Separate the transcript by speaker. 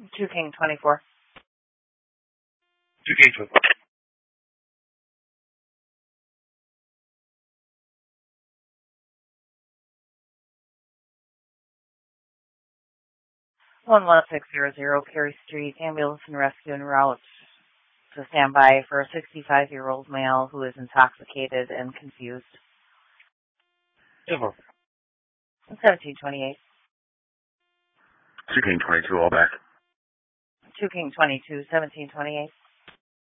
Speaker 1: 2 King 24.
Speaker 2: 2 King 24.
Speaker 1: One 1600 Cary Street, ambulance and rescue en route to stand by for a 65-year-old male who is intoxicated and confused. 1728.
Speaker 2: 2 King 22, all back.
Speaker 1: 2 King 22, 1728.